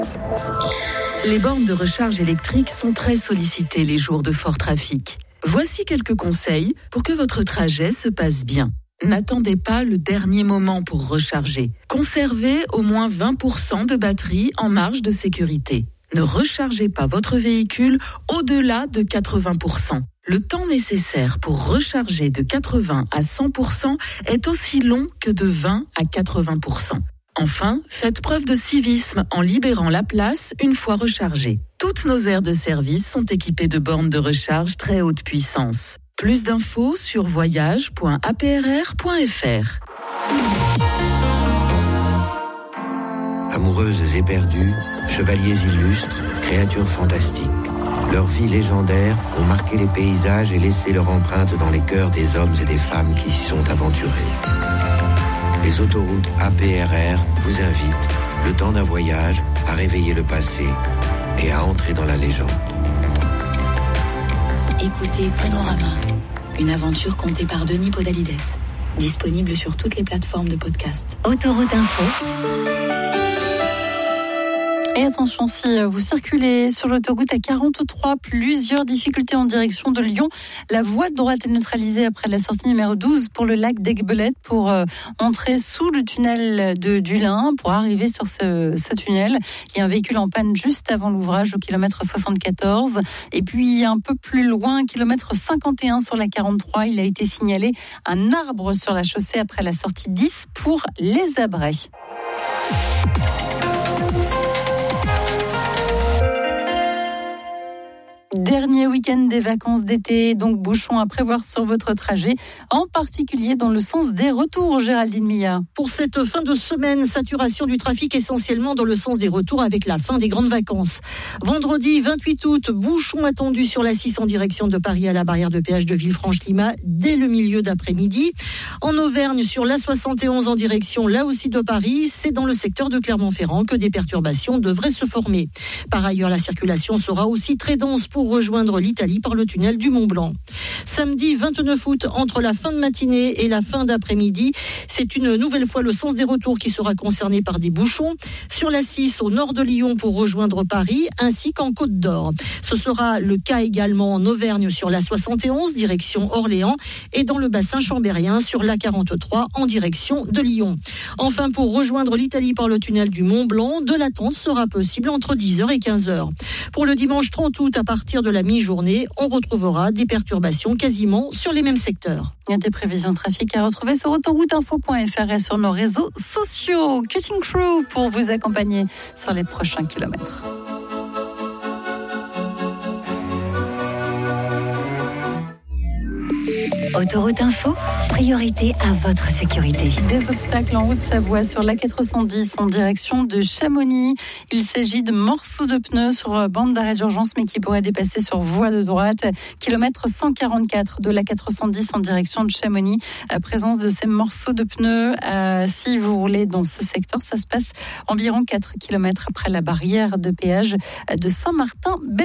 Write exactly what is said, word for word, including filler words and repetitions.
Les bornes de recharge électrique sont très sollicitées les jours de fort trafic. Voici quelques conseils pour que votre trajet se passe bien. N'attendez pas le dernier moment pour recharger. Conservez au moins vingt pour cent de batterie en marge de sécurité. Ne rechargez pas votre véhicule au-delà de quatre-vingts pour cent. Le temps nécessaire pour recharger de quatre-vingts à cent pour cent est aussi long que de vingt à quatre-vingts pour cent. Enfin, faites preuve de civisme en libérant la place une fois rechargée. Toutes nos aires de service sont équipées de bornes de recharge très haute puissance. Plus d'infos sur voyage point a p r r point f r. Amoureuses éperdues, chevaliers illustres, créatures fantastiques. Leurs vies légendaires ont marqué les paysages et laissé leur empreinte dans les cœurs des hommes et des femmes qui s'y sont aventurés. Les autoroutes A P R R vous invitent, le temps d'un voyage, à réveiller le passé et à entrer dans la légende. Écoutez Panorama, une aventure contée par Denis Podalides. Disponible sur toutes les plateformes de podcast. Autoroute Info. Et attention, si vous circulez sur l'autoroute A quarante-trois, plusieurs difficultés en direction de Lyon. La voie de droite est neutralisée après la sortie numéro douze pour le lac d'Aiguebelette pour euh, entrer sous le tunnel de Dulin. Pour arriver sur ce, ce tunnel, il y a un véhicule en panne juste avant l'ouvrage au kilomètre soixante-quatorze. Et puis un peu plus loin, kilomètre cinquante et un sur la quarante-trois, il a été signalé un arbre sur la chaussée après la sortie dix pour les Abrets. Dernier week-end des vacances d'été, donc bouchons à prévoir sur votre trajet, en particulier dans le sens des retours, Géraldine Millard. Pour cette fin de semaine, saturation du trafic essentiellement dans le sens des retours avec la fin des grandes vacances. Vendredi vingt-huit août, bouchons attendus sur la six en direction de Paris à la barrière de péage de Villefranche-Lima dès le milieu d'après-midi. En Auvergne, sur l'A soixante et onze en direction là aussi de Paris, c'est dans le secteur de Clermont-Ferrand que des perturbations devraient se former. Par ailleurs, la circulation sera aussi très dense pour rejoindre l'Italie par le tunnel du Mont-Blanc. Samedi vingt-neuf août, entre la fin de matinée et la fin d'après-midi, c'est une nouvelle fois le sens des retours qui sera concerné par des bouchons sur la six au nord de Lyon pour rejoindre Paris, ainsi qu'en Côte d'Or. Ce sera le cas également en Auvergne sur l'A soixante et onze, direction Orléans, et dans le bassin chambérien sur l'A quarante-trois en direction de Lyon. Enfin, pour rejoindre l'Italie par le tunnel du Mont-Blanc, de l'attente sera possible entre dix heures et quinze heures. Pour le dimanche trente août, à partir de la mi-journée, on retrouvera des perturbations quasiment sur les mêmes secteurs. Il y a des prévisions de trafic à retrouver sur autoroute info point f r et sur nos réseaux sociaux. Cutting Crew pour vous accompagner sur les prochains kilomètres. Autoroute Info, priorité à votre sécurité. Des obstacles en Haute-Savoie sur l'A quatre cent dix en direction de Chamonix. Il s'agit de morceaux de pneus sur bande d'arrêt d'urgence mais qui pourraient dépasser sur voie de droite. Kilomètre cent quarante-quatre de l'A quatre cent dix en direction de Chamonix. À présence de ces morceaux de pneus, euh, si vous roulez dans ce secteur, ça se passe environ quatre kilomètres après la barrière de péage de Saint-Martin.